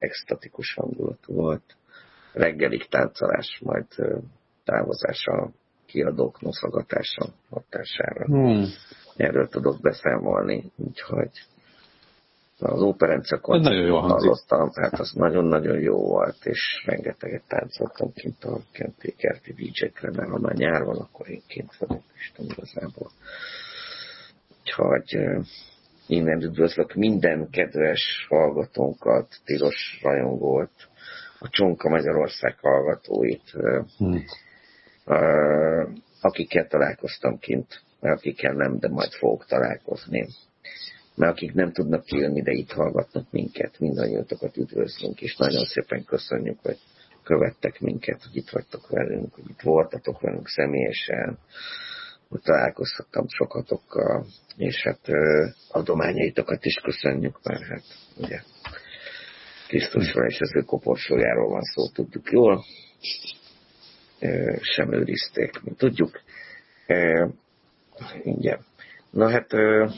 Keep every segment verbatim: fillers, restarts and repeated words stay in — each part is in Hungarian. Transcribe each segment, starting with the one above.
extatikus hangulatú volt. Reggelig táncolás, majd távozás a kiadók noszogatása hatására. Hmm. Erről tudok beszámolni, úgyhogy az Operencekon hallottam, hát az nagyon-nagyon jó volt, és rengeteget táncoltam kint a kenti kerti dé dzsékre, mert ha már nyár van, akkor én kint vagyok Isten igazából. Úgyhogy innen üdvözlök minden kedves hallgatónkat, tilos rajongót, a Csonka Magyarország hallgatóit, hmm. akikkel találkoztam kint, mert akikkel nem, de majd fogok találkozni. Mert akik nem tudnak kijönni, de itt hallgatnak minket, mindannyiatokat üdvözlünk, és nagyon szépen köszönjük, hogy követtek minket, hogy itt vagytok velünk, hogy itt voltatok velünk személyesen, hogy találkozhattam sokatokkal, és hát adományaitokat is köszönjük, mert hát ugye Krisztusról és az ő koporsójáról van szó, tudjuk jól, sem őrizték, mint tudjuk. Igen. Na hát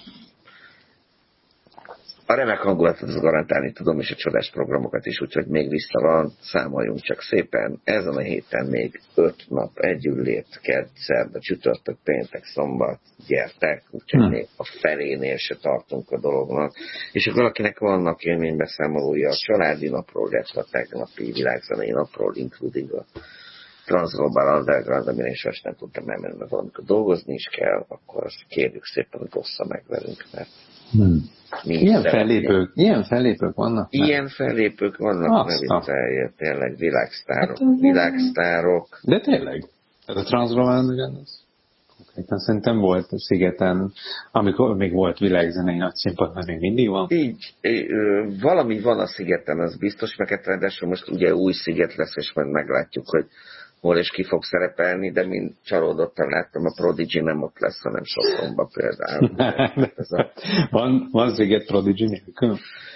a remek hangulatot az garantálni tudom, és a csodás programokat is, úgyhogy még vissza van, számoljunk csak szépen. Ezen a héten még öt nap együtt, kedd, szerda, csütörtök, péntek, szombat, gyertek, úgyhogy hmm. még a felénél se tartunk a dolognak. És akkor valakinek vannak élménybeszámolója a családi napról, illetve a tegnapi világzenei napról, including a Transglobal Underground, amire én most nem tudtam elmenni, mert valamikor dolgozni is kell, akkor azt kérjük szépen, hogy ossza meg velünk, mert Hmm. Ilyen fellépők, ilyen fellépők vannak? Ilyen fellépők vannak, mert itt tényleg világsztárok. Hát, világsztárok. De tényleg? Tehát a Transglobal Underground az konkrétan szerintem volt a Szigeten, amikor még volt világzenei nagy színpad, mert még mindig van. Így, valami van a Szigeten, az biztos, meg hát ráadásul most ugye új sziget lesz, és majd meglátjuk, hogy hol és ki fog szerepelni, de mind csalódottan láttam, a Prodigy nem ott lesz, hanem Sopronban például. Ez a... van, van Sziget Prodigy nélkül?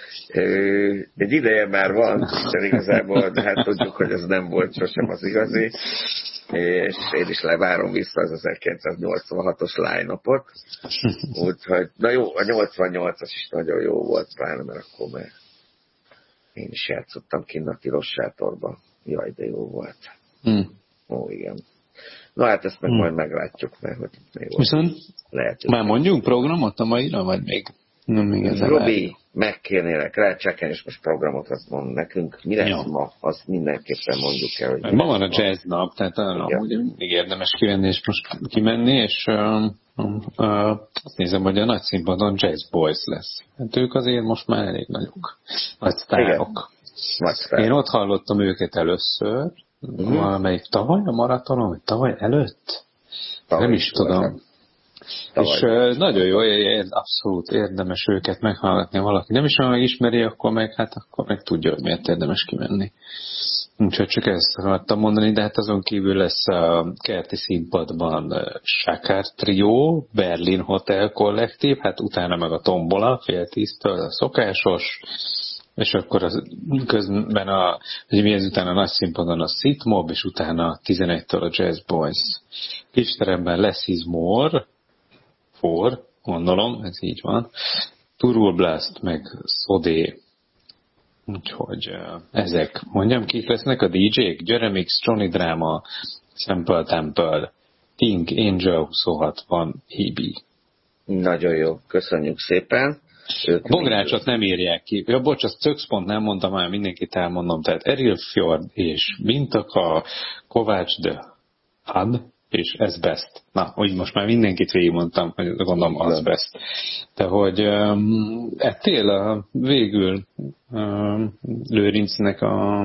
Egy ideje már van, de igazából, de hát tudjuk, hogy ez nem volt sosem az igazi, és én is levárom vissza az ezerkilencszáznyolcvanhatos line-upot, úgyhogy, na jó, a nyolcvannyolcas is nagyon jó volt, pláne, mert akkor már én is játszottam kint a tilos sátorba. Jaj, de jó volt. Hmm. Ó, igen. Na hát ezt meg hmm. majd meglátjuk, mert hogy még viszont lehet. Már mondjunk programot a maira, vagy még nem igazán? Robi, megkérnélek rá, csekken, és most programot azt mond nekünk. Mi lesz ja. ma? Azt mindenképpen mondjuk el, hogy... Ma van a jazz nap, tehát arra mindig érdemes kivenni, és most kimenni, és uh, uh, azt nézem, hogy a nagy színpadon Jazz Boys lesz. Hát ők azért most már elég nagyok. Nagy sztárok. Én ott hallottam őket először, Uh-huh. valamelyik tavaly a maratonon, vagy tavaly előtt? Tavaly nem is tudom. Tavaly. És uh, nagyon jó, abszolút érdemes őket meghallgatni, valaki nem is olyan ismeri, akkor meg, hát akkor meg tudja, hogy miért érdemes kimenni. Úgyhogy csak ezt akartam mondani, de hát azon kívül lesz a kerti színpadban Sákár Trio, Berlin Hotel Kollektív, hát utána meg a Tombola, fél tíztől a szokásos, és akkor az, közben a, hogy mi ezután a nagy színpadon a Sitmob, és utána tizenegytől a Jazz Boys. Kisteremben Less is More, for, gondolom, ez így van, Turbo Blast, meg Sodé. Úgyhogy uh, ezek, mondjam, kik lesznek a dé dzsék? Jeremix, Johnny Drama, Sample Temple, Pink, Angel huszonhatvan, é bé. Nagyon jó, köszönjük szépen. A Bográcsot nem írják ki. Ja, bocs, azt Cökszpont nem mondtam, már mindenkit elmondom. Tehát Eril Fjord és Mintaka, Kovács de Had és Ez Best. Na, úgy most már mindenkit végigmondtam, hogy gondolom az best. De hogy um, ettél a, végül um, Lőrincnek a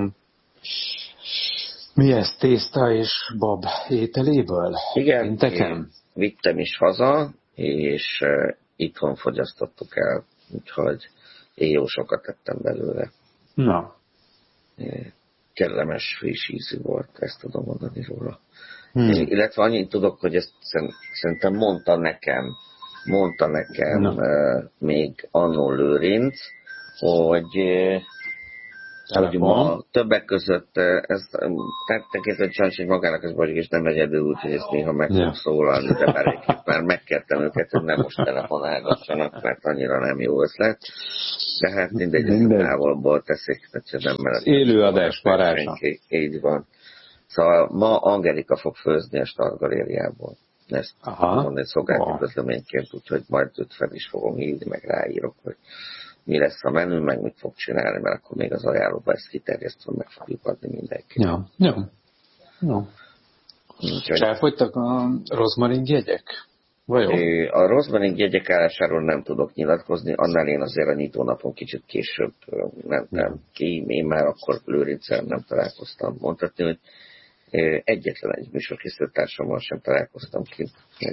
mi ez, tészta és bab ételéből? Igen, Inteken? vittem is haza, és uh, itthon fogyasztottuk el, úgyhogy én jó sokat tettem belőle. Na. Kellemes, friss ízű volt, ezt tudom mondani róla. Hmm. Illetve annyit tudok, hogy ezt szerintem mondta nekem, mondta nekem uh, még annó Lőrinc, hogy, uh, hogy ma többek között uh, ez tettek sajnos, hogy magának az vagyok, és nem egyedül, úgyhogy ezt néha meg yeah. szólalni, de már egy már megkértem őket, hogy nem most telefonálgassanak, mert annyira nem jó ötlet. De hát mindegy, ezt távolból teszik, tehát nem menet. Élőadás varázsa. Így van. Szóval ma Angelika fog főzni a Startgalériából. Ezt mondani szolgálati közleményként, úgyhogy majd őt fel is fogom hívni, meg ráírok, hogy mi lesz a menü, meg mit fog csinálni, mert akkor még az ajánlóba ezt kiterjesztve meg fogjuk adni mindenki. Ja, ja. ja. És elfogytak a rozmaring jegyek? Vajon? A rozmaring jegyek állásáról nem tudok nyilatkozni, annál én azért a nyitónapon kicsit később mentem ki, én már akkor Lőrinccel nem találkoztam. Mondhatni, hogy egyetlen egy műsorkészítőtársammal sem találkoztam ki.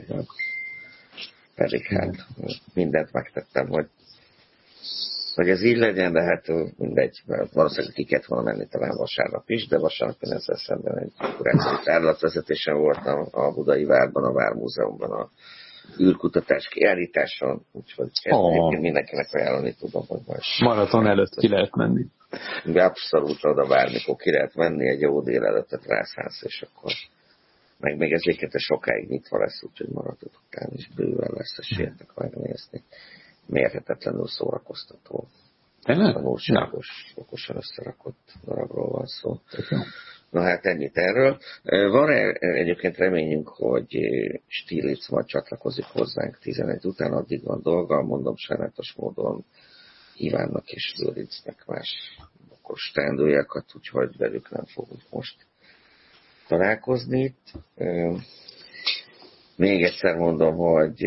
Pedig hát mindent megtettem, hogy, hogy ez így legyen, de hát mindegy, mert valószínűleg ki kellett volna menni talán vasárnap is, de vasárnap én ezzel szemben egy kurációs tárlatvezetésen voltam a Budai Várban, a Vármúzeumban, a űrkutatás kiállításon, úgyhogy oh. mindenkinek ajánlani tudom, hogy majd... Maraton előtt ki lehet menni. De abszolút oda bármikor ki lehet menni, egy jó délelőttet rászánsz, és akkor meg még ez végképpen sokáig nyitva lesz, úgyhogy maraton után is bőven lesz esélytek megnézni. Mérhetetlenül szórakoztató. Tanulságos, okosan összerakott darabról van szó. Na hát ennyit erről. Van egyébként reményünk, hogy Stiglitz majd csatlakozik hozzánk tizenegy után, addig van dolga, mondom sajnálatos módon Ivánnak és Lőrincnek más okos teendőjeket, úgyhogy velük nem fogunk most találkozni itt. Még egyszer mondom, hogy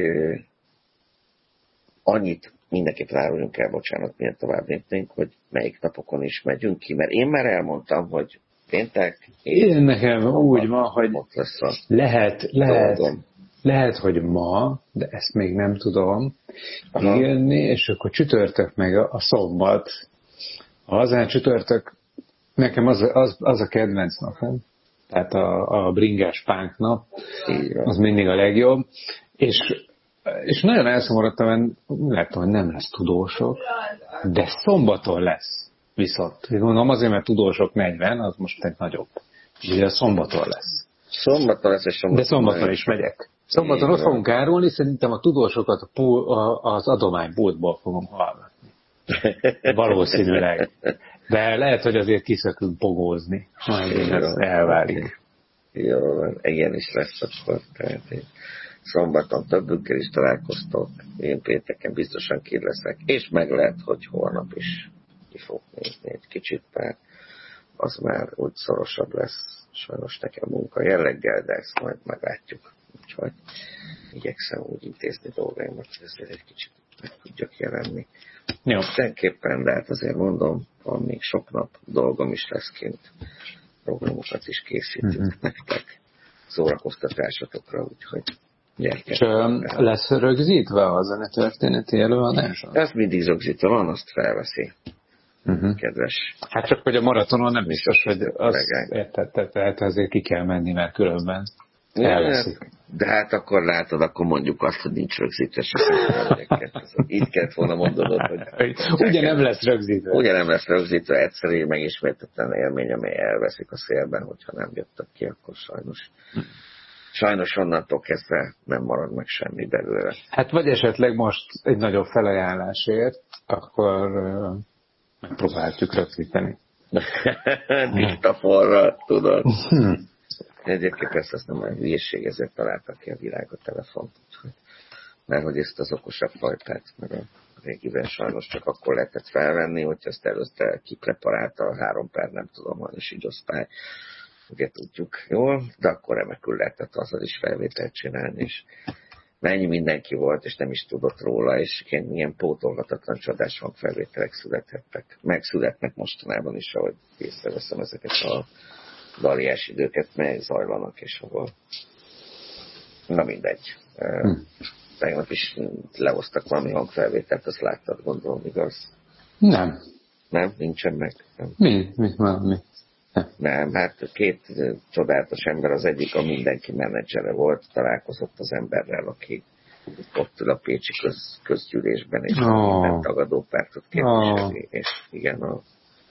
annyit mindenképp áruljunk el, bocsánat, miért tovább lépnénk, hogy melyik napokon is megyünk ki, mert én már elmondtam, hogy péntek... Én nekem úgy van, hogy lehet, lehet, lehet, hogy ma, de ezt még nem tudom jönni, és akkor csütörtök meg a, a szombat. A hazán csütörtök, nekem az, az, az a kedvenc napom, tehát a, a bringás pánk nap, az mindig a legjobb, és És nagyon elszomorodtam, mert láttam, hogy nem lesz tudósok, de szombaton lesz viszont. Gondolom azért, mert tudósok negyven, az most egy nagyobb. Ugye a szombaton lesz. Szombaton lesz, és szombaton De szombaton is megyek. Szombaton ott fogunk árulni, szerintem a tudósokat az adományboltból fogom hallgatni. Valószínűleg. De lehet, hogy azért kiszökünk pogózni. Majd ez elválik. Jó van, igen is lesz akkor. Tehát én szombaton többükkel is találkoztok, én pénteken biztosan ki leszek, és meg lehet, hogy holnap is ki fog nézni egy kicsit, mert az már úgy szorosabb lesz, sajnos nekem munka jelleggel, de ezt majd meglátjuk. Úgyhogy igyekszem úgy intézni dolgaimat, hogy ezért egy kicsit meg tudjak jelenni. Jó. Mindenképpen, de hát azért mondom, van még sok nap dolgom is lesz kint, programokat is készítünk uh-huh. nektek, szórakoztatásotokra, úgyhogy gyertek. És lesz rögzítve a zenetörténeti előadáson? Ez mindig rögzítve van, azt felveszi. Uh-huh. Kedves. Hát csak, hogy a maratonon nem biztos, hogy az, tehát azért ki kell menni, mert különben elveszik. De hát akkor látod, akkor mondjuk azt, hogy nincs rögzítve. Így kellett volna mondanod, hogy... Ugye nem lesz rögzítve. Ugye nem lesz rögzítve, egyszerű, megismétetlen élmény, amely elveszik a szélben, hogyha nem jöttek ki, akkor sajnos... Sajnos onnantól kezdve nem marad meg semmi belőle. Hát vagy esetleg most egy nagyobb felajánlásért, akkor uh, megpróbáljuk rögzíteni. Diktaforra, tudod. Egyébként persze azt nem olyan hülyeség, ezért találtak ki a világ a telefont. Mert hogy ezt az okosabb fajtát, mert a régiben sajnos csak akkor lehetett felvenni, hogyha ezt előtte kipreparálta a három per, nem tudom, van is így osztály. Ugye tudjuk jól, de akkor remekül lehetett azzal is felvételt csinálni, és mennyi mindenki volt, és nem is tudott róla, és ilyen pótolhatatlan csodás hangfelvételek születhettek. Megszületnek mostanában is, ahogy észreveszem ezeket a galliás időket, mely zajlanak, és ahol... Na mindegy. Hm. Tegnap is lehoztak valami hangfelvételt, azt láttad, gondolom, igaz? Nem. Nem? Nincsen meg? Nem. Mi? Mi? Mi? Nem, hát két csodálatos ember, az egyik a mindenki menedzsere volt, találkozott az emberrel, aki ott ül a pécsi köz, közgyűlésben, és oh. minden tagadó pártot képviseli, oh. és igen, a,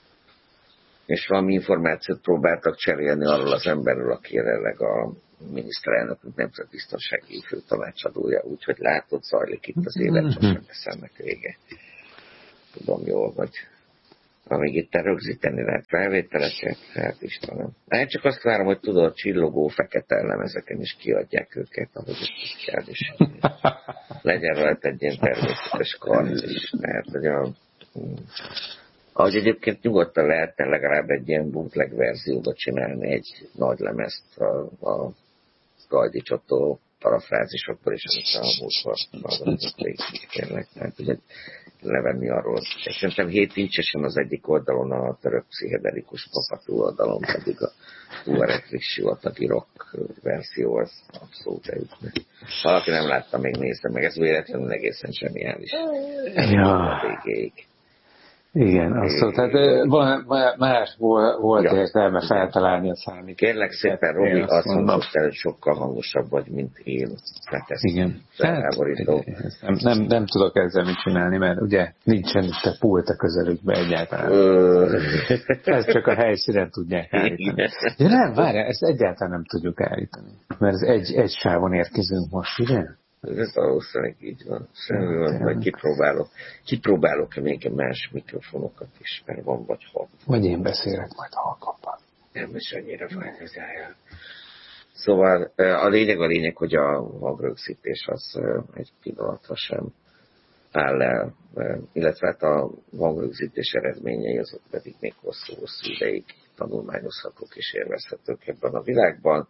és valami információt próbáltak cserélni arról az emberről, aki jelenleg a miniszterelnökünk nemzetbiztonsági főtanácsadója, úgyhogy látod, zajlik itt az élet, sosem lesz ennek vége. tudom jól, vagy amíg itt rögzíteni lehet felvételeket, hát Istenem. Én csak azt várom, hogy tudod, csillogó fekete lemezeken is kiadják őket, ahogy ezt kell, és legyen rajta egy ilyen természetes kart is, mert hogy a, ahogy egyébként nyugodtan lehetne legalább egy ilyen bootleg verzióba csinálni egy nagy lemezt a, a Gajdi Csotó parafrázisokból, és amit a múltkor hallgatott végig kérlek. Tehát ugye levenni arról. És szerintem hét incsesen az egyik oldalon a török pszichedelikus papatú oldalon, pedig a Tuareg sivatagi rock verzió az abszolút eljutne. Valaki nem látta, még nézte meg, ez véletlenül egészen zseniális. Ja. Igen, abszolút. Tehát már, már volt ja. értelme feltalálni a számít. Kérlek szépen, Robi, azt mondom, hogy sokkal hangosabb vagy, mint én. Hát ez igen. Hát, nem, nem, nem tudok ezzel mit csinálni, mert ugye nincsen itt a pult a közelükbe egyáltalán. Ez csak a helyszínen tudják állítani. De nem, várjál, ezt egyáltalán nem tudjuk állítani. Mert ez egy, egy sávon érkezünk most, ugye? Ez valószínűleg így van. Semmi van, majd kipróbálok. Kipróbálok még más mikrofonokat is, mert van vagy hat. Vagy én beszélek majd halkabban. Nem is annyira fájtozálja. Szóval a lényeg a lényeg, hogy a hangrögzítés az egy pillanatra sem áll el, illetve hát a hangrögzítés eredményei azok pedig még hosszú-hosszú ideig tanulmányozhatók és élvezhetők ebben a világban.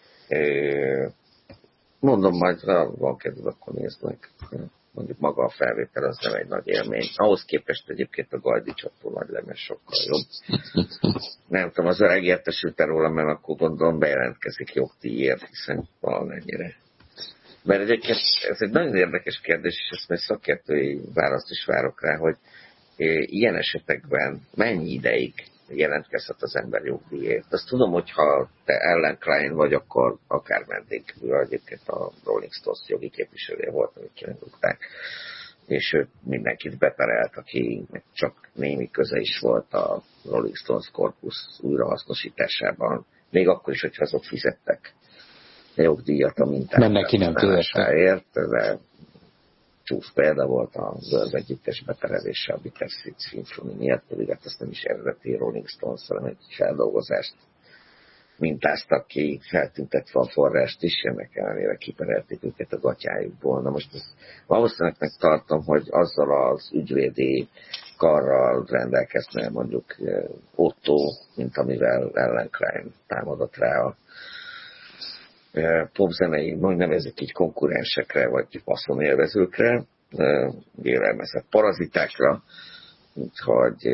Mondom, majd ha van kedved, akkor nézd meg. Mondjuk maga a felvétel az nem egy nagy élmény. Ahhoz képest egyébként a Gajdi Csató nagy lemez sokkal jobb. Nem tudom, az öreg értesült róla, mert akkor gondolom bejelentkezik jogdíjért, hiszen valamennyire. Mert egyébként ez egy nagyon érdekes kérdés, és ezt majd szakértői választ is várok rá, hogy ilyen esetekben mennyi ideig jelentkezhet az ember jogdíjért. Azt tudom, hogy ha te Ellen Klein vagy, akkor akár meddig, egyébként a Rolling Stones jogi képviselője volt, amit kirúgták, és ő mindenkit beperelt, aki csak némi köze is volt a Rolling Stones korpusz újrahasznosításában, még akkor is, hogyha azok fizettek a jogdíjat a mintát. De csúsz példa volt a Verve együttes beterelése a Bittersweet Symphony miatt, pedig hát azt nem is eredeti Rolling Stones, hanem egy feldolgozást mintáztak ki, feltüntetve a forrást is, ennek ellenére kiperelték őket a gatyájukból. Na most valószínűleg megtartom, hogy azzal az ügyvédi karral rendelkezne mondjuk Otto, mint amivel Ellen Klein támadott rá a popzenei, mondjuk nevezzük így konkurensekre, vagy haszonélvezőkre, élelmezett parazitákra, úgyhogy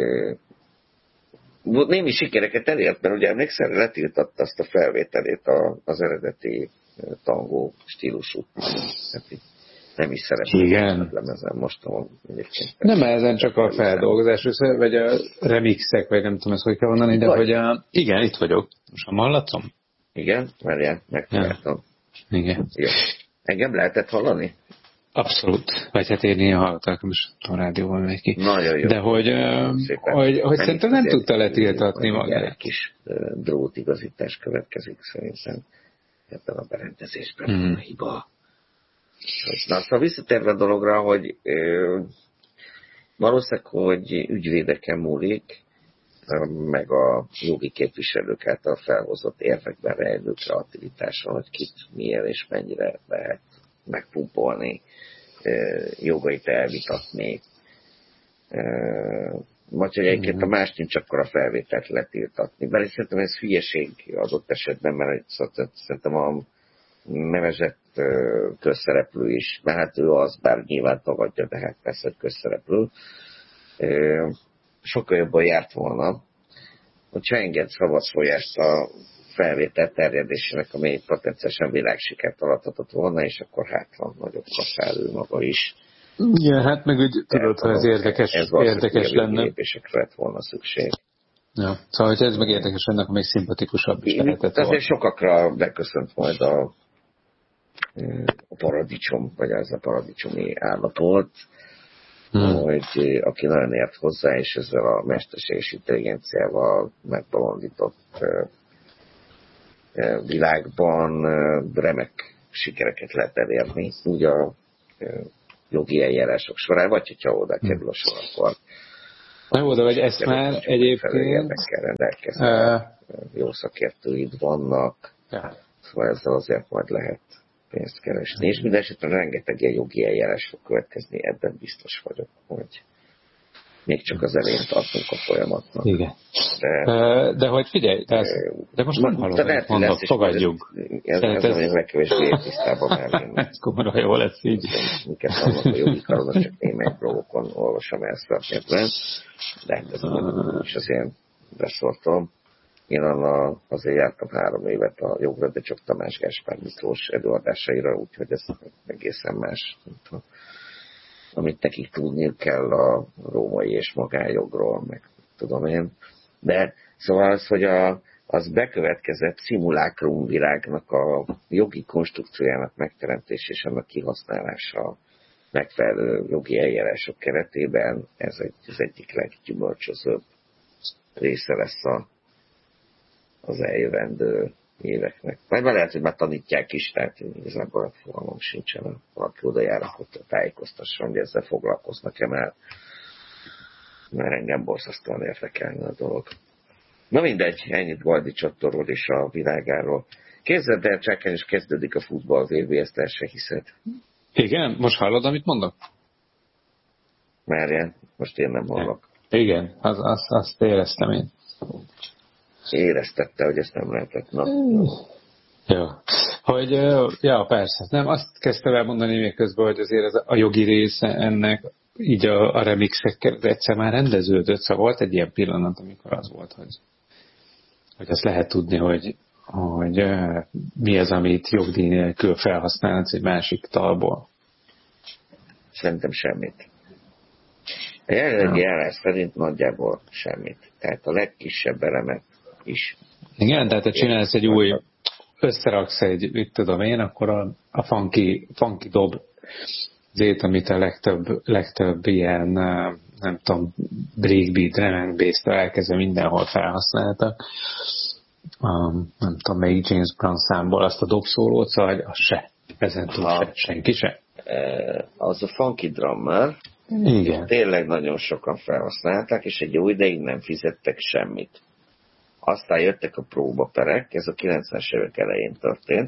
némi sikereket elért, mert ugye emlékszel, letiltatta azt a felvételét az eredeti tangó stílusú. Hát nem is szeretném lemezen most, ahol egyébként. Nem ezen csak a feldolgozás, vagy a remixek, vagy nem tudom ezt, hogy kell mondani, de vagy. Hogy a... Igen, itt vagyok. Most a hallatom? Igen, várjál, megtaláltam. Ja. Igen. Jó. Engem lehetett hallani? Abszolút. Vagy hát én ilyen hallottak, most a rádióban megy ki. Nagyon jó. De hogy, hogy, hogy szerintem nem tudta letiltatni magát. Egy kis drótigazítás következik szerintem ebben a berendezésben. Hmm. A hiba. Na, szóval visszatérve a dologra, hogy valószínűleg, hogy ügyvédeken múlik, meg a jogi képviselők által felhozott érvekben rejlő kreativitáson, hogy kit milyen és mennyire lehet megpumpolni, jogait elvitatni. Vagy hogy egyébként a más nincs akkor a felvételt letiltatni. Bár szerintem ez hülyeség adott esetben, mert szerintem a nevezett közszereplő is, mert hát ő az, bár nyilván tagadja, de hát persze, hogy közszereplő, sokkal jobban járt volna, hogyha enged szabadszólást a felvétel terjedésének, ami potenciálisan világsikert alathatott volna, és akkor hát van nagyobb kaszálő maga is. Ja, hát meg úgy tudod, hogy ez érdekes, ez érdekes lenne. Lépésekre lett volna szükség. Ja, szóval, hogy ez meg érdekes lenne, akkor még szimpatikusabb is lehetett volna. Azért sokakra beköszönt majd a, a paradicsom, vagy az a paradicsomi állapot, Hmm. hogy aki nagyon ért hozzá, és ezzel a mesterséges intelligenciával megbolondított világban remek sikereket lehet elérni, úgy a jogi eljárások során, vagy hogyha oda kerül a sor, akkor Na jó, de vagy ezt már egyébként... Kell rendelkezni. Uh, jó szakértőid vannak, yeah. Szóval ezzel azért majd lehet pénzt keresni. És minden esetben rengeteg ilyen jogi eljárás fog következni, ebben biztos vagyok, hogy még csak az elején tartunk a folyamatnak. Igen. De, de hogy figyelj, de, ez, de most nem hallom, hogy mondok, fogadjuk. Ez, ez, ez a legkevésbé tisztában már. Ez komolyan jó lesz így. Miket vannak a jogi karodat, csak némely blogokon olvasom ezt a kérdben. De hát ez nem is az én beszortom. Én anna, azért jártam három évet a jogra, de csak Tamás Gáspár Miklós előadásaira, úgyhogy ez egészen más, mint amit nekik tudniuk kell a római és magánjogról, meg tudom én. De szóval az, hogy a, az bekövetkezett szimulákrum virágnak a jogi konstrukciójának megteremtés és annak kihasználása megfelelő jogi eljárások keretében, ez egy, az egyik leggyümölcsözőbb része lesz a, az eljövendő éveknek. Majd már lehet, hogy már tanítják is, tehát igazából fogalmam sincsen, valaki oda jár, akkor tájékoztasson, hogy ezzel foglalkoznak-e már, mert engem borzasztóan érdekelne a dolog. Na mindegy, ennyit Baldi Csottorról és a világáról. Képzeld el, Csákán is kezdődik a futball vé bé, ezt el se hiszed. Igen? Most hallod, amit mondok? Merjen, most én nem hallok. Igen, az, az, azt éreztem én. Éreztette, hogy ezt nem lehetett. Na. Jó. Hogy, ja, persze. Nem, azt kezdtem el mondani még közben, hogy azért ez a jogi része ennek, így a, a remixekkel egyszer már rendeződött, szóval volt egy ilyen pillanat, amikor az volt, hogy, hogy azt lehet tudni, hogy, hogy mi az, amit jogdíj nélkül felhasználhatsz egy másik talból. Szerintem semmit. A jelenlegi járás szerint nagyjából semmit. Tehát a legkisebb elemet is. Igen, tehát ha csinálsz egy új, összeraksz egy, mit tudom én, akkor a, a funky, funky dob zét, amit a legtöbb, legtöbb ilyen, nem tudom, breakbeat, drum and bass-től elkezdve mindenhol felhasználtak. Um, nem tudom, melyik James Brown számból azt a dobszólót, szóval az se. Ezen túl se. Senki se. Az a funky drummer, igen. Tényleg nagyon sokan felhasználták, és egy jó ideig nem fizettek semmit. Aztán jöttek a próbaperek, ez a kilencvenes évek elején történt,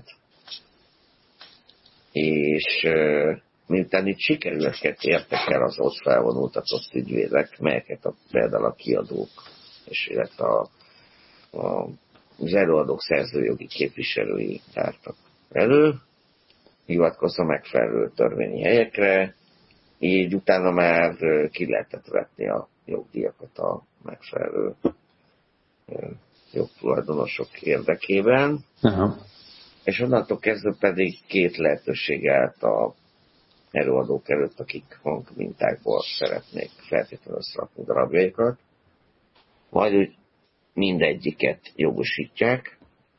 és miután itt sikerüleket értek el az ott felvonultatott ügyvédek, melyeket a, például a kiadók, és illetve a, a, az előadók szerzőjogi képviselői tártak elő, hivatkozva megfelelő törvényi helyekre, így utána már ki lehetett vetni a jogdíjakat a megfelelő jogtulajdonosok érdekében. Aha. És onnantól kezdve pedig két lehetőség állt a előadók előtt, akik hangmintákból szeretnék feltétlenül összerakni darabjaikat. Majd úgy mindegyiket jogosítják.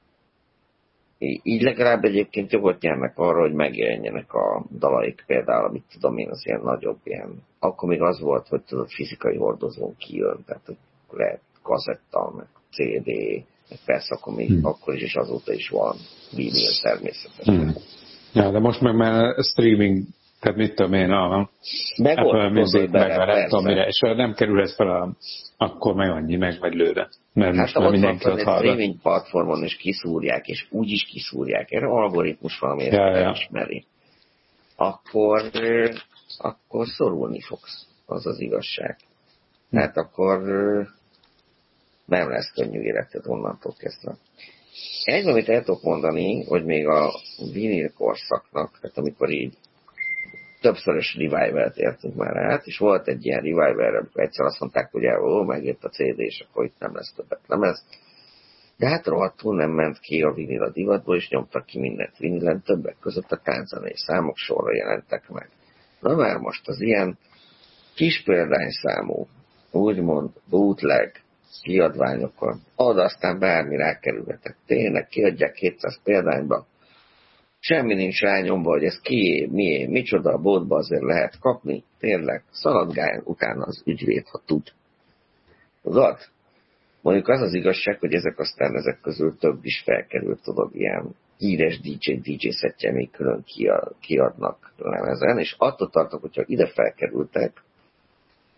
Így legalább egyébként jogot nyernek arra, hogy megjelenjenek a dalaik, például, amit tudom én, az ilyen nagyobb ilyen. Akkor még az volt, hogy tudod, fizikai hordozón kijön, tehát hogy lehet kazetta, meg cé dé, persze akkor még hmm. akkor is, és azóta is van vinil természetesen. Hmm. Ja, de most meg már streaming, tehát mit tudom én, a meg Apple Music, meg a nem tudom mire, és nem kerül ez fel a, akkor meg annyi, meg vagy lőve. Mert hát most már mindenki ott hallgat. Streaming platformon is kiszúrják, és úgy is kiszúrják, erre algoritmus valamiért ja, elismeri. Ja. Akkor, akkor szorulni fogsz, az az igazság. Hm. Hát akkor nem lesz könnyű életed onnantól kezdve. Egy, amit el tudok mondani, hogy még a vinil korszaknak, tehát amikor így többszörös revival-t értünk már át, és volt egy ilyen revival, amikor egyszer azt mondták, hogy ó, megjött a cé dé, és akkor itt nem lesz többet lemez. De hát rohadtul nem ment ki a vinil a divatból, és nyomtak ki mindent vinilen, többek között a tánczenei számok sorra jelentek meg. Na már most az ilyen kis példányszámú, úgymond bootleg kiadványokon, oda aztán bármi rákerülhetek. Tényleg kiadják kétszáz példányba, semmi nincs rányomva, hogy ez kié, mié, micsoda, a boltba azért lehet kapni, tényleg szaladgáljon utána az ügyvéd, ha tud. Tudod? Mondjuk az az igazság, hogy ezek aztán ezek közül több is felkerült, tudod, ilyen híres dé dzsé, dé dzsé szettje még külön kiadnak lemezen, és attól tartok, hogyha ide felkerültek,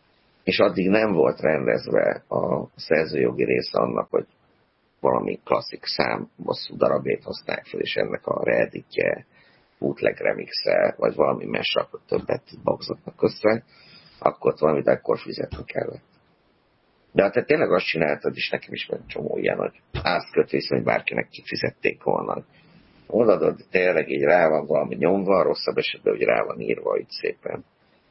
és addig nem volt rendezve a szerzőjogi része annak, hogy valami klasszik szám hosszú darabét használják fel, és ennek a reeditje, bootleg remixe, vagy valami mashup, többet bagzotnak össze, akkor valamit akkor fizetni kellett. De hát te tényleg azt csináltad, és nekem is van csomó ilyen, hogy átkötvész, hogy bárkinek kifizették volna. Odaadod, tényleg így rá van valami nyomva, rosszabb esetben, hogy rá van írva, így szépen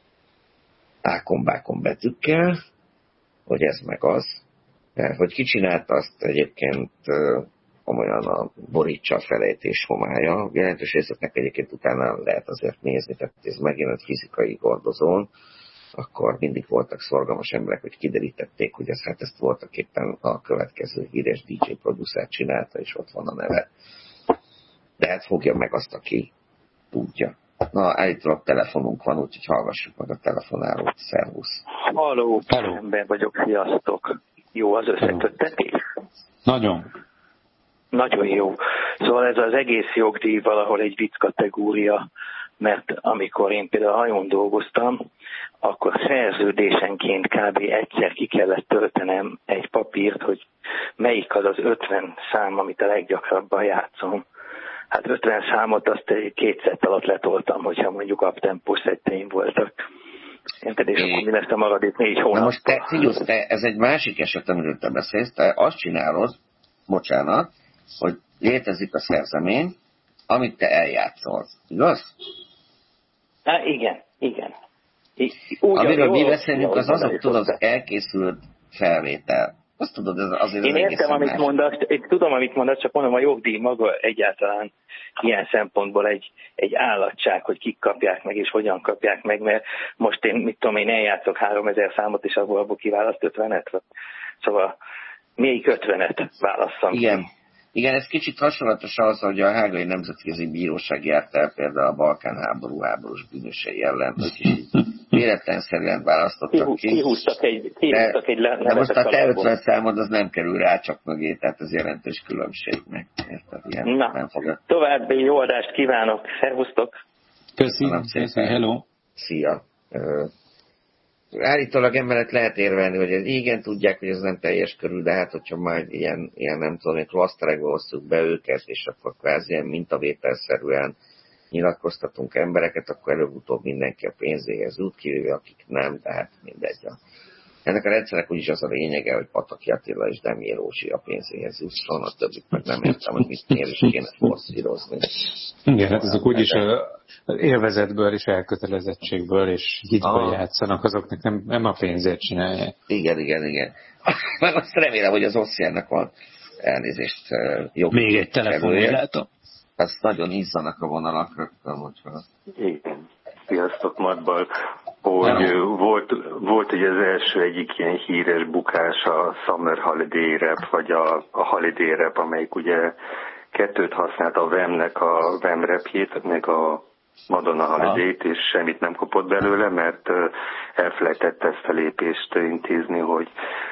ákon-bákon betűkkel, hogy ez meg az. De, hogy ki csinálta azt egyébként komolyan a borítsa felejtés homályja. Jelentős részletnek egyébként utána lehet azért nézni, tehát ez megjelent fizikai gordozón, akkor mindig voltak szorgalmas emberek, hogy kiderítették, hogy ez, hát ezt voltak éppen a következő híres dé dzsé producer csinálta, és ott van a neve. De hát fogja meg azt, aki tudja. Na, állítólag telefonunk van, úgyhogy hallgassuk meg a telefonálót. Szervusz. Halló, ember vagyok, sziasztok. Jó az összeköttetés? Nagyon. Nagyon jó. Szóval ez az egész jogdíj valahol egy vicc kategória, mert amikor én például hajón dolgoztam, akkor szerződésenként kb. Egyszer ki kellett töltenem egy papírt, hogy melyik az az ötven szám, amit a leggyakrabban játszom. Hát ötven számot azt egy két szett alatt letoltam, hogyha mondjuk uptempós szetteim voltak. Érted, és akkor mi lesz a maradék négy hónap? Na most te, figyelj, te, ez egy másik eset, amiről te beszélsz, te azt csinálod, bocsánat, hogy létezik a szerzemény, amit te eljátszol. Igaz? Há, igen, igen. Úgy, amiről mi beszélünk, az azok tudod, az elkészült felvétel. Azt tudod, ez azért én az értem, amit más. mondasz, én tudom, amit mondasz, csak mondom, a jogdíj maga egyáltalán ilyen szempontból egy, egy állatság, hogy kik kapják meg, és hogyan kapják meg, mert most én, mit tudom, én eljátszok háromezer számot, és abból, abból kiválaszt ötvenet. Szóval még ötvenet válasszam. Igen. Igen, ez kicsit hasonlatos az, hogy a Hágai Nemzetközi Bíróság járt el például a Balkán-háború háborús bűnösei ellen, úgyhogy véletlenszerűen választottak ki. Kihúztak egy, kihúztak egy de, de most a te ötven számod az nem kerül rá csak mögé, tehát ez jelentős különbség meg. Érted? Ilyen Na, nem fogad. További jó adást kívánok, szervusztok! Köszönöm szépen, hello! Szia! Állítólag emellett lehet érvelni, hogy ez, igen, tudják, hogy ez nem teljes körül, de hát, hogyha majd ilyen, ilyen nem tudom, hogy klaszterekbe osszuk be őket, és akkor kvázi ilyen mintavételszerűen nyilatkoztatunk embereket, akkor előbb-utóbb mindenki a pénzéhez jut, kivéve akik nem, tehát mindegy. Ennek a rendszernek úgyis az a lényege, hogy Pataki Attila és Demjé Rózsi a pénzéhez jusson, a többit meg nem értem, hogy mit miért is kéne forszírozni. Igen, hát ezek úgyis élvezetből és elkötelezettségből és hitből játszanak, azoknak nem, nem a pénzért csinálják. Igen, igen, igen. Meg azt remélem, hogy az Ossziának van elnézést jobb. Még egy telefon, látom. Azt nagyon izzanak a vonalak rögtön, hogyha... Igen. Sziasztok, Matbal, hogy volt, volt ugye az első egyik ilyen híres bukás a Summer Holiday Rap, vagy a, a Holiday Rap, amelyik ugye kettőt használt a Vemnek a Vem rapjét, meg a Madonna Holiday-t, és semmit nem kapott belőle, mert elfelejtette ezt a lépést intézni, hogy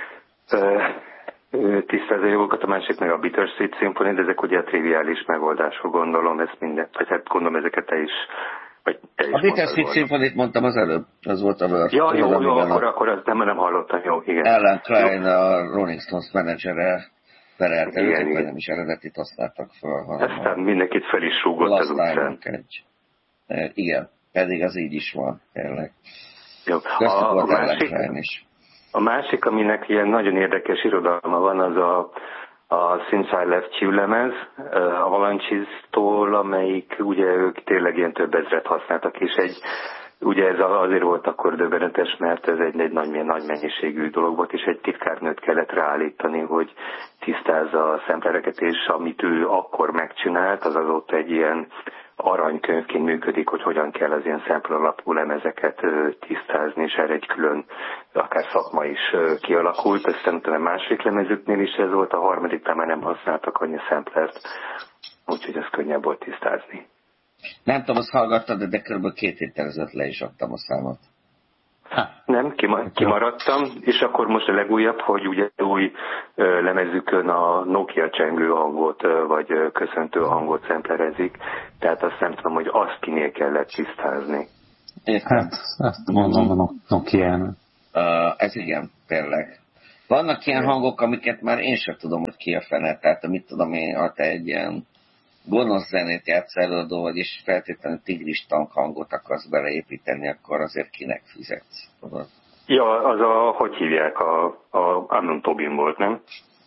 tisztázza a jogokat, a másik meg a Bittersweet Symphony, de ezek ugye a triviális megoldások, gondolom, ezt minden, vagy hát gondolom ezeket te is. A Bittersweet Symphony-t mondtam az előbb, az volt a Word. Ja, jó, jó, jó akkor, a... akkor azt nem, nem hallottam, jó, igen. Ellen Klein, jó. A Rolling Stones menedzsere perelte őket, vagy nem is eredetit használtak fel, hanem aztán mindenkit fel is rúgott az utcán. E, igen, pedig az így is van, tényleg. Jó. Köztük a, volt a Ellen másik, Klein is. A másik, aminek ilyen nagyon érdekes irodalma van, az a a Since I Left You lemez, a Avalanches-tól, amelyik ugye ők tényleg ilyen több ezret használtak, és egy, ugye ez azért volt akkor döbbenetes, mert ez egy, egy nagy, nagy mennyiségű dolog volt, és egy titkárnőt kellett ráállítani, hogy tisztázza a szemplereket, és amit ő akkor megcsinált, az azóta egy ilyen aranykönyvként működik, hogy hogyan kell az ilyen szempler alapú lemezeket tisztázni, és erre egy külön akár szakma is kialakult. Aztán a második lemezüknél is ez volt, a harmadiknál már nem használtak annyi szemplert, úgyhogy ez könnyebb volt tisztázni. Nem tudom, azt hallgattad, de, de kb. két héttel ezelőtt le is adtam a számot. Ha. Nem, kimaradtam, és akkor most a legújabb, hogy ugye új ö, lemezükön a Nokia csengő hangot, ö, vagy ö, köszöntő hangot szemplerezik, tehát azt nem tudom, hogy azt kinél kellett tisztázni. Hát, azt mondom a Nokia-n. Uh, ez igen, tényleg. Vannak ilyen hangok, amiket már én sem tudom, hogy ki a fene. Tehát mit tudom én, ha te egy ilyen gonosz zenét játsz előadó, vagyis feltétlenül tigris tank hangot akarsz beleépíteni, akkor azért kinek fizetsz. Tudod? Ja, az a, hogy hívják, a, a Amnon Tobin volt, nem?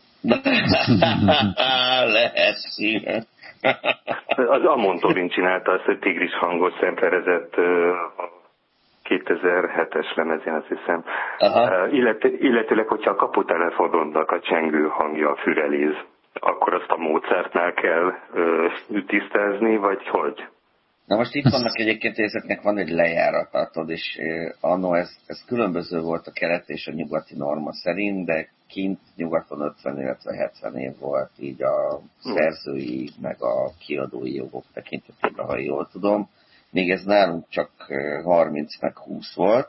Lehet szíves. Az Amnon Tobin csinálta azt, hogy tigris hangot szemplerezett a kétezer-hetes lemezén, azt hiszem. Illet, illetőleg, hogyha a kaputelefonodnak a csengő hangja füreléz, akkor azt a Mozartnál kell ö, tisztázni, vagy hogy? Na most itt vannak egyébként, ezeknek van egy lejáratátod, és eh, anno ez, ez különböző volt a kelet és a nyugati norma szerint, de kint nyugaton ötven, illetve hetven év volt így a szerzői, meg a kiadói jogok tekintetében, ha jól tudom. Még ez nálunk csak harminc meg húsz volt.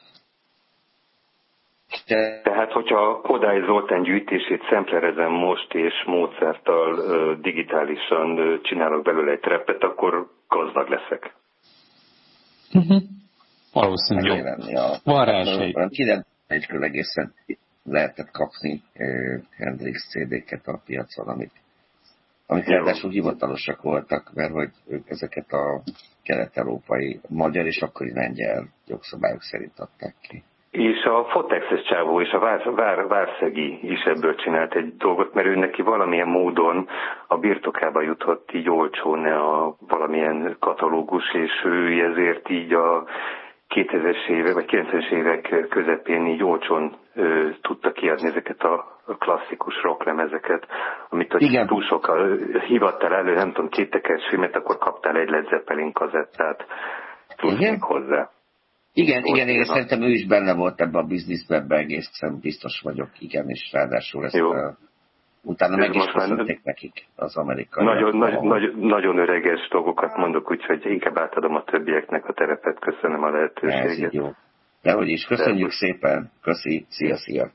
De... Tehát, hogyha Kodály Zoltán gyűjtését szemplerezem most, és Mozarttal uh, digitálisan uh, csinálok belőle egy trappet, akkor gazdag leszek. Uh-huh. Valószínűleg. Van rá esély. kilencvenegyről egészen lehetett kapni uh, Hendrix cé dé-ket a piacon, amik, amik ráadásul hivatalosak voltak, mert hogy ők ezeket a kelet-európai, magyar és akkori lengyel jogszabályok szerint adták ki. És a Fotexes csávó és a Vár, Vár, Várszegi is ebből csinált egy dolgot, mert ő neki valamilyen módon a birtokába jutott így olcsón a valamilyen katalógus, és ő ezért így a kétezres évek, vagy kilencvenes évek közepén így olcsón ö, tudta kiadni ezeket a klasszikus rocklemezeket, amit hogy túl sokkal hívattál elő, nem tudom, kétekes filmet, akkor kaptál egy Led Zeppelin kazettát, plusz hozzá. Igen, igen, igen, szerintem ő is benne volt ebben a bizniszben, ebben egészen biztos vagyok, igen, és ráadásul ezt uh, utána meg is köszönték nekik az amerikai. Nagyon, nagy, nagy, nagyon öreges dolgokat mondok, úgyhogy inkább átadom a többieknek a terepet, köszönöm a lehetőséget. Ez így jó. Dehogy is, köszönjük De, szépen, köszi, szia, szia.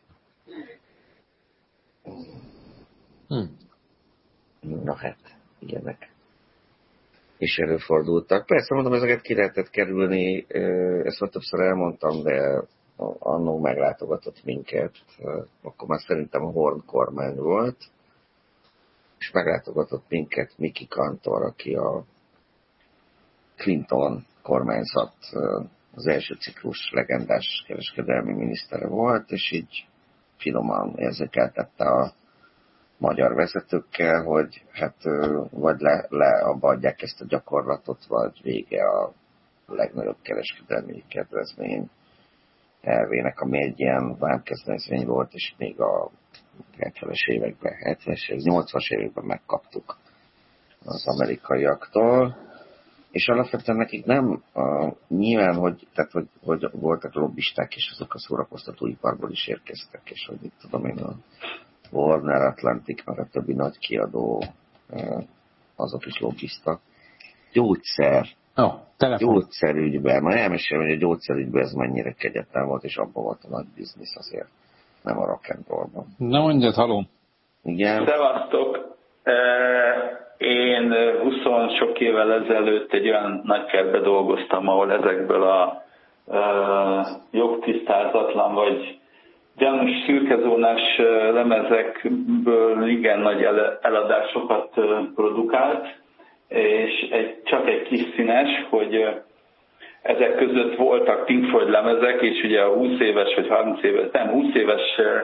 Hm. Na hát, ilyenek. És előfordultak. Persze mondom, ezeket ki lehetett kerülni, ezt már többször elmondtam, de annó meglátogatott minket, akkor már szerintem a Horn kormány volt, és meglátogatott minket Mickey Kantor, aki a Clinton kormányzat az első ciklus legendás kereskedelmi minisztere volt, és így finoman érzékeltette a magyar vezetőkkel, hogy hát vagy le, leabadják ezt a gyakorlatot, vagy vége a legnagyobb kereskedelmi kedvezmény elvének, ami egy ilyen vámkedvezmény volt, és még a hetvenes években, hetvenes, nyolcvanas években megkaptuk az amerikaiaktól, és alapvetően nekik nem, a, nyilván, hogy, tehát, hogy, hogy voltak lobbisták, és azok a szórakoztatóiparból is érkeztek, és hogy mit tudom én, a Warner, Atlantic, meg a többi nagy kiadó, azok is lobbiztak. Gyógyszer, oh, gyógyszerügyben, már elmesélem, hogy a gyógyszerügyben ez mennyire kegyetlen volt, és abban volt a nagy biznisz azért, nem a rock and rollban. Na mondjad, haló! Igen. Szevasztok! Én húsz sok évvel ezelőtt egy olyan nagykertbe dolgoztam, ahol ezekből a jogtisztázatlan vagy gyanús szürkezónás lemezekből igen nagy eladásokat produkált, és egy, csak egy kis színes, hogy ezek között voltak Pink Floyd lemezek, és ugye a húsz éves vagy harminc éves, nem húsz éves,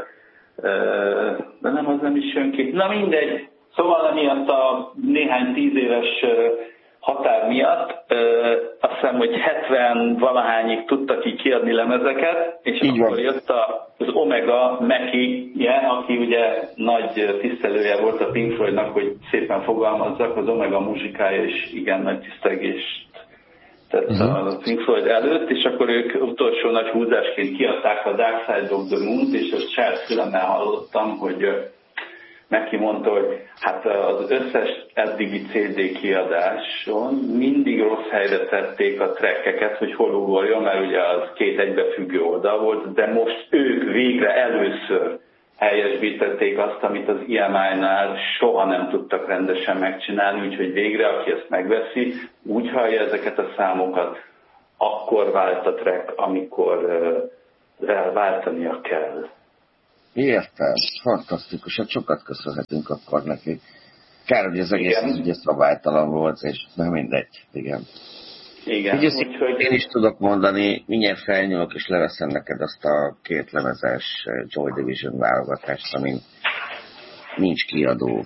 de nem, az nem is jön ki. Na mindegy, szóval emiatt a néhány tíz éves határ miatt, ö, azt hiszem, hogy hetven valahányig tudtak így kiadni lemezeket, és így akkor van. Jött a, az Omega Mackie-je, aki ugye nagy tisztelője volt a Pink Floydnak, hogy szépen fogalmazzak, az Omega muzsikája is igen nagy tisztelgést tett uh-huh. a Pink Floyd előtt, és akkor ők utolsó nagy húzásként kiadták a Dark Side of the Moon-t, és azt saját fülemmel hallottam, hogy Neki mondta, hogy hát az összes eddigi cé dé kiadáson mindig rossz helyre tették a trackeket, hogy hol ugorjon, mert ugye az két egybefüggő oldal volt, de most ők végre először helyesbítették azt, amit az i em i-nál soha nem tudtak rendesen megcsinálni, úgyhogy végre, aki ezt megveszi, úgy hallja ezeket a számokat, akkor vált a track, amikor váltania kell. Értem, fantasztikus, hát sokat köszönhetünk akkor neki. Kár, hogy az egész az ugye szabálytalan volt, és nem mindegy, igen. Igen. Úgy, úgyhogy én is tudok mondani, mindjárt felnyúlok, és leveszem neked azt a két lemezes Joy Division válogatást, amin nincs kiadó.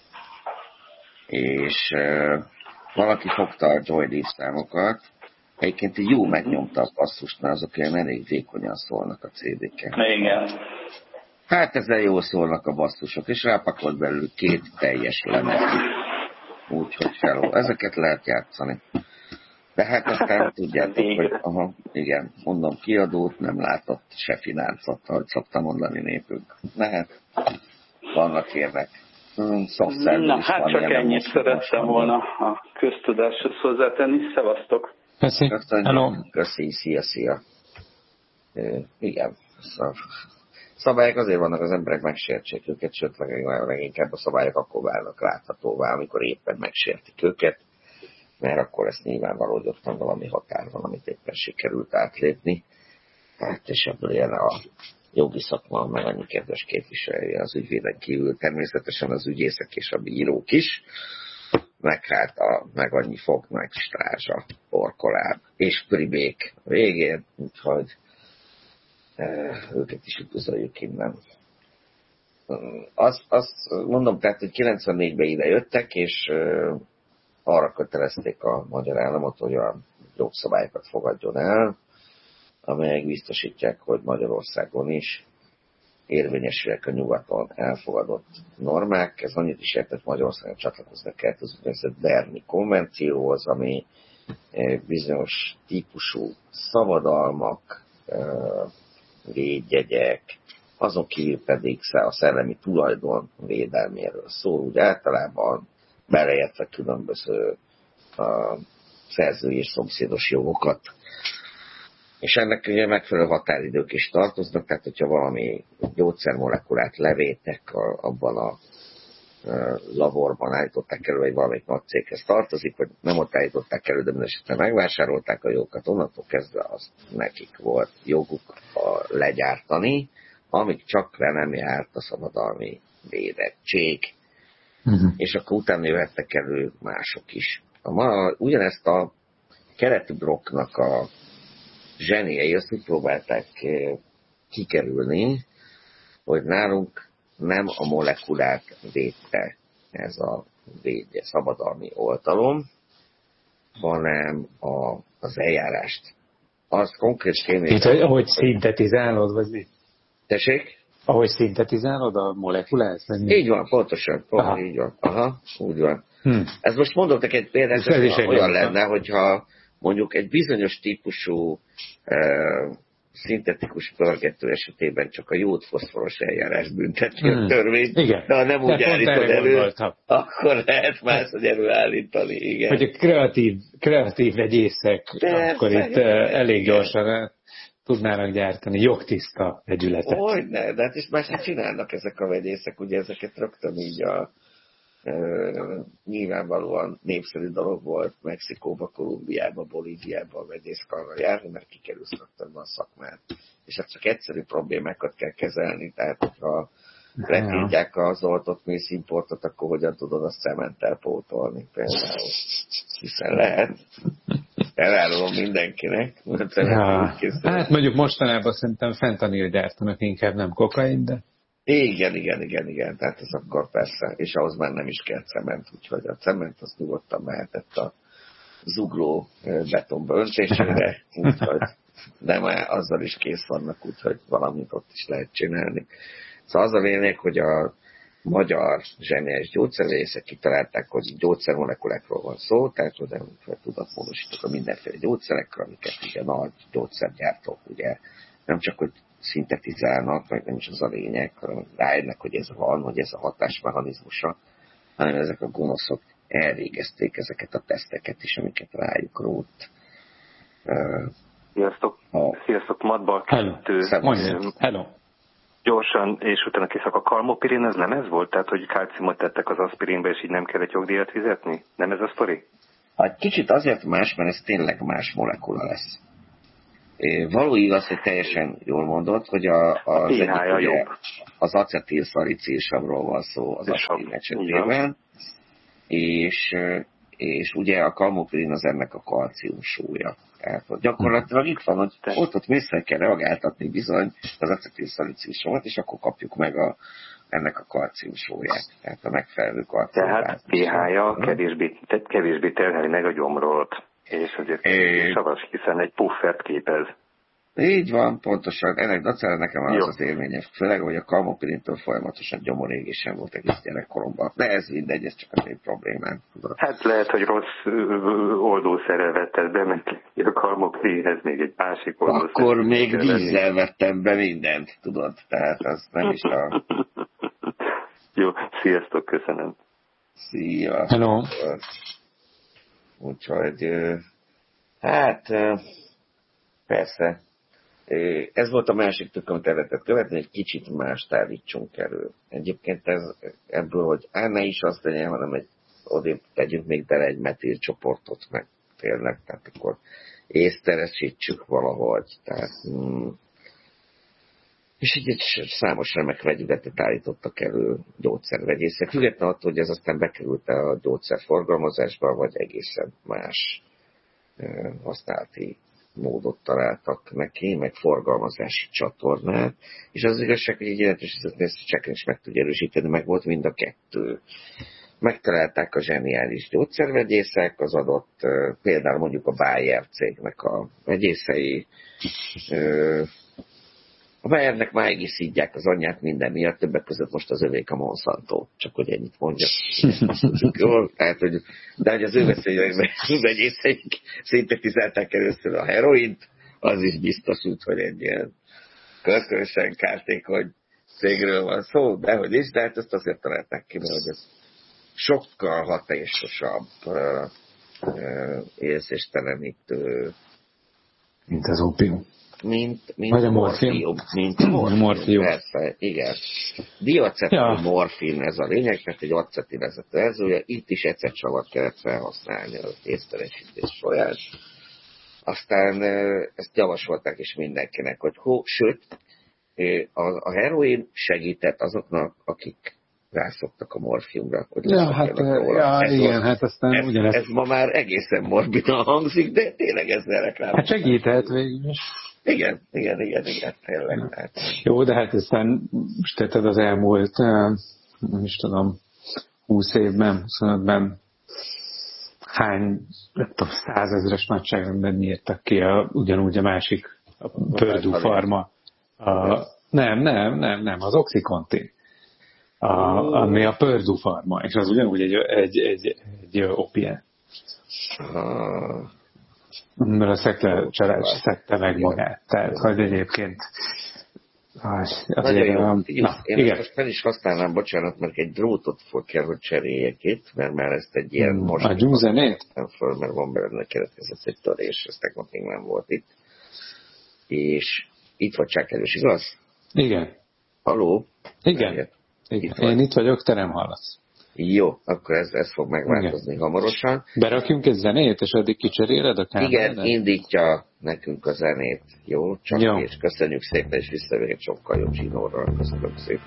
És uh, valaki fogta a Joy Div számokat, egyébként jó megnyomta a passzust, mert azok ilyen elég vékonyan szólnak a cé dé-ken. Igen. Hát ezzel jól szólnak a basszusok, és rápakolt belőlük két teljes lemez. Úgyhogy felol. Ezeket lehet játszani. De hát aztán tudjátok, hogy aha, igen, mondom, kiadót nem látott, se fináncot, ahogy szoktam mondani népünk. Lehet, vannak érnek. Szoftszerű Na, is hát van, csak ilyen ennyit most szerettem most volna a köztudáshoz hozzátenni. Szevasztok! Köszi. Hello. Köszi, szia, szia. E, igen, szabályok azért vannak, az emberek megsértsék őket, sőt, leginkább a szabályok akkor válnak láthatóvá, amikor éppen megsértik őket, mert akkor ezt nyilvánvaló, hogy ott van valami határ van, amit éppen sikerült átlépni. Hát, és ebből ilyen a jogi szakma, meg annyi kedves képviselője az ügyvéden kívül, természetesen az ügyészek és a bírók is, meg hát a, meg annyi fog, meg strázsa, porkoláb és pribék végén, úgyhogy e, őket is üdvözöljük innen. Azt, azt mondom, tehát, hogy kilencvennégyben ide jöttek, és e, arra kötelezték a magyar államot, hogy a jogszabályokat fogadjon el, amelyek biztosítják, hogy Magyarországon is érvényesülnek a nyugaton elfogadott normák. Ez annyit is értett, Magyarországon csatlakoznak kell az úgynevezett Berni konvencióhoz, ami bizonyos típusú szabadalmak, védjegyek, azon kívül pedig a szellemi tulajdon védelméről szól. Úgy általában beleértve különböző a szerzői és szomszédos jogokat. És ennek ugye megfelelő határidők is tartoznak, tehát hogyha valami gyógyszermolekulát levétek a, abban a, a laborban állították elő, vagy valamelyik nagy céghez tartozik, vagy nem ott állították elő, de mindesetre megvásárolták a jogokat, onnantól kezdve az nekik volt joguk a legyártani, amíg csak le nem járt a szabadalmi védettség. Uh-huh. És akkor utána jöhettek elő mások is. A ma ugyanezt a keretblokknak a zseniei azt úgy próbálták kikerülni, hogy nálunk nem a molekulát védte ez a védje, szabadalmi oltalom, hanem a, az eljárást. Az konkrét kémia... Itt, ahogy szintetizálod, vagy mi? Tessék? Ahogy szintetizálod a molekulát? Így van, pontosan, pontosan így van. Aha, úgy van. Hm. Ez most mondok neked egy példát, ez olyan lenne, hogyha mondjuk egy bizonyos típusú uh, szintetikus pörgető esetében csak a jód-foszforos eljárás bünteti hmm. a törvényt, igen. De ha nem úgy de állítod elő, gondoltam. Akkor lehet máshogy előállítani. Igen. Hogy a kreatív, kreatív vegyészek, de akkor itt uh, elég gyorsan tudnának gyártani jogtiszta vegyületet. Hogyne, de hát is máshogy csinálnak ezek a vegyészek, ugye ezeket rögtön így a Uh, nyilvánvalóan népszerű dolog volt Mexikóba, Kolumbiába, Bolíviába a vegyészkarra járni, mert kikerülsz rögtön a szakmát. És hát csak egyszerű problémákat kell kezelni, tehát ha letiltják az oltott mészimportot, akkor hogyan tudod azt cementtel pótolni például. Hiszen lehet. Elárulom mindenkinek. Ja. Hát mondjuk mostanában szerintem fentanil gyártanak, inkább nem kokain, de... Igen, igen, igen, igen, tehát ez akkor persze, és ahhoz már nem is kell cement, úgyhogy a cement az nyugodtan mehetett a zugló betonba öntésére, úgyhogy, de már azzal is kész vannak, úgyhogy valamit ott is lehet csinálni. Szóval az a lényeg, hogy a magyar zseniális gyógyszervészek kitalálták, hogy gyógyszermolekulákról van szó, tehát hogy tudatmódosítok a mindenféle gyógyszerekkel, amiket ugye nagy gyógyszergyártók ugye nem csak, hogy szintetizálnak, vagy nem is az a lényeg, hanem rájönnek, hogy ez van, hogy ez a hatásmechanizmusa, hanem ezek a gonoszok elvégezték ezeket a teszteket is, amiket rájuk rótt. Sziasztok, uh, sziasztok, Madbal kettő. Hello. Gyorsan, és utána kiszak a kalmopirin, ez nem ez volt? Tehát, hogy kalciumot tettek az aspirinbe, és így nem kellett jogdíjat fizetni? Nem ez a sztori? Hát kicsit azért más, mert ez tényleg más molekula lesz. Való igaz, hogy teljesen jól mondod, hogy a, az, egyik, ugye, az acetilszalicilsavról van szó az aspirin esetében, és, és ugye a kalmopirin az ennek a kalcium súlya. Tehát gyakorlatilag itt van, hogy ott, ott vissza kell reagáltatni bizony az acetilszalicilsavat, és akkor kapjuk meg a, ennek a kalcium súlyát, tehát a megfelelő kalcium. Tehát pé há-ja kevésbé, kevésbé terheli meg a gyomrot, és azért é... savas, hiszen egy puffert képez. Így van, pontosan. Ennek dacára nekem az Jó. az élménye. Főleg, hogy a kalmopirintől folyamatosan gyomorégésem volt egész gyerekkoromban. De ez mindegy, ez csak az én problémám. Hát lehet, hogy rossz oldószerrel vetted be, mert a kalmopirinhez még egy másik oldószer. Akkor még vízzel vettem be mindent, tudod. Tehát az nem is a... Jó, sziasztok, köszönöm. Szia. Hello. Úgyhogy, hát, persze. Ez volt a másik tök, amit el lehetett követni, egy kicsit mást állítsunk elő. Egyébként ez, ebből, hogy á, ne is azt legyen, hanem egy, odébb tegyünk még bele egy metil csoportot, meg tényleg, tehát akkor észteresítsük valahogy. Tehát, mm, és így egy számos remek vegyületet állítottak elő gyógyszervegyészek. Függetlenül attól, hogy ez aztán bekerült a gyógyszerforgalmazásba, vagy egészen más e, használati módot találtak neki, meg forgalmazási csatornát, és az igazság, hogy egy jelentősített ezt csak is meg tudja erősíteni, meg volt mind a kettő. Megtalálták a zseniális gyógyszervegyészek, az adott, például mondjuk a Bayer cégnek a vegyészei, a Bayernek máig is szídják az anyját minden miatt, többek között most az övék a Monsanto, csak hogy ennyit mondjak. Jól, tehát, hogy, de hogy az ő vegyészeik szintetizálták először a heroint, az is biztos úgy, hogy egy ilyen kölcsönösen kártékony cégről van szó, de hogy is, de hát ezt azért találták ki, mert hogy ez sokkal hatásosabb uh, uh, érzéstelenítő, mint az opium. Mint, mint vagy a morfin. Mint morfin, morfium. Persze, igen. Diacetil ja. morfin, ez a lényeg, mert egy acetilvezető ezője, itt is ecetsavat kellett felhasználni az észteresítés során. Aztán ezt javasolták is mindenkinek, hogy hó, sőt, a, a heroin segített azoknak, akik rászoktak a morfiumra, hogy ja, hát, ja, ez igen, hát aztán ez, ugyanezt. Ez ma már egészen morbidan hangzik, de tényleg ezzel reklám. Hát segített végül is. Igen, igen, igen, igen, tényleg. Hát. Jó, de hát aztán most tetted az elmúlt, nem is tudom, húsz évben, huszonötben hány, nem tudom, százezres nagyságrendben írtak ki a, ugyanúgy a másik, a Purdue Pharma. A, nem, nem, nem, nem, az Oxycontin. A, ami a Purdue Pharma, és az ugyanúgy egy, egy, egy, egy opien. Mert a szekte csalás szedte meg magát. Tehát, hogy egyébként... Nagyon jó. Um, na, én igen. Most fel is használnám, bocsánat, mert egy drótot fog kell, hogy cseréljek itt, mert már ezt egy ilyen hmm, most... A gyúzenét? Nem föl, mert van belőle keretkezett egy törés, ez tegnap még nem volt itt. És itt vagy Csákelős, igaz? Igen. Haló? Igen. Igen. Itt én itt vagyok, te nem hallasz. Jó, akkor ez, ez fog megváltozni igen. hamarosan. Berakjunk egy zenét, és addig kicseréled a kámát? Igen, indítja nekünk a zenét. Jó, csak jó. És köszönjük szépen, és visszavérjük sokkal jobb zsinórral. Köszönjük szépen.